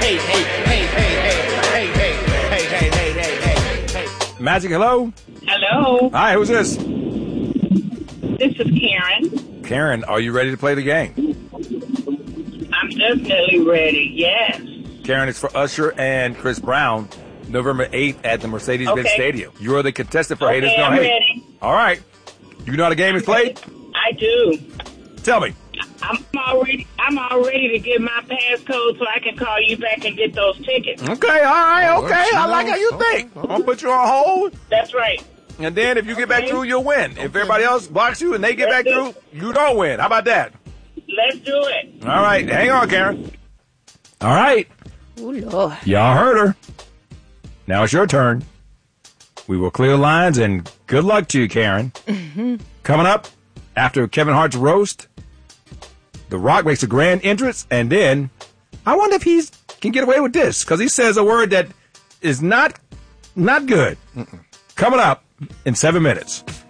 Magic, hello? Hello. Hi, who's this? This is Karen. Karen, are you ready to play the game? I'm definitely ready, yes. Karen, it's for Usher and Chris Brown, November 8th at the Mercedes-Benz Stadium. You are the contestant for Haters No I'm Hate. ready. All right. You know how the game is played? I do. Tell me. I'm all ready to get my passcode so I can call you back and get those tickets. Okay, all right, okay. I like how you think. I'm going to put you on hold. That's right. And then if you get back through, you'll win. If everybody else blocks you and they get back through, you don't win. How about that? Let's do it. All right. Hang on, Karen. All right. Oh, Lord. Y'all heard her. Now it's your turn. We will clear lines, and good luck to you, Karen. Mm-hmm. Coming up, after Kevin Hart's roast, The Rock makes a grand entrance, and then I wonder if he can get away with this, because he says a word that is not good. Coming up in 7 minutes.